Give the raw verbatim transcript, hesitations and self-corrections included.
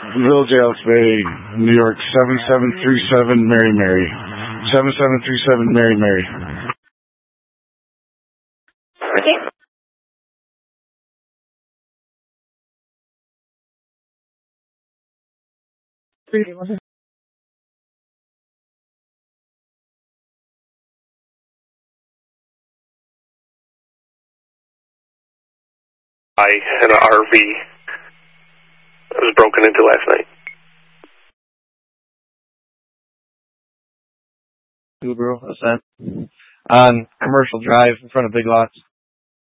Village Alex Bay, New York, seven seven three seven Mary Mary. seven seven three seven Mary Mary. Okay. Three, one, I had an R V that was broken into last night. Subaru, ascent. On Commercial Drive in front of Big Lots.